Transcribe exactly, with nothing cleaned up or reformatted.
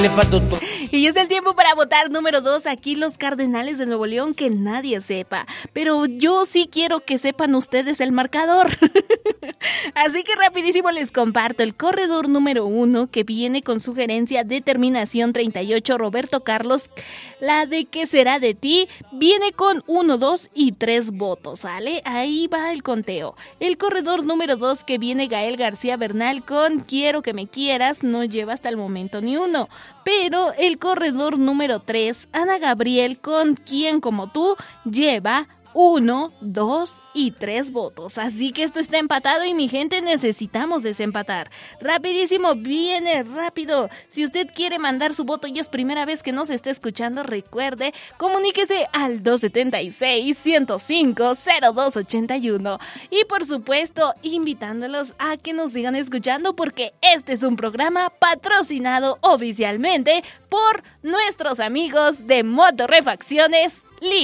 Le faltó todo. Y es el tiempo para votar número dos. Aquí los Cardenales de Nuevo León, que nadie sepa. Pero yo sí quiero que sepan ustedes el marcador. Así que rapidísimo les comparto. El corredor número uno, que viene con sugerencia de terminación treinta y ocho, Roberto Carlos, la de ¿qué será de ti?, viene con uno, dos y tres votos, ¿sale? Ahí va el conteo. El corredor número dos, que viene Gael García Bernal con quiero que me quieras, no lleva hasta el momento ni uno. Pero el corredor número tres, Ana Gabriel con quién como tú, lleva uno, dos y tres votos. Así que esto está empatado y mi gente, necesitamos desempatar. Rapidísimo, viene rápido. Si usted quiere mandar su voto y es primera vez que nos está escuchando, recuerde, comuníquese al dos siete seis, uno cero cinco, cero dos ocho uno. Y por supuesto, invitándolos a que nos sigan escuchando, porque este es un programa patrocinado oficialmente por nuestros amigos de Motorrefacciones Lee.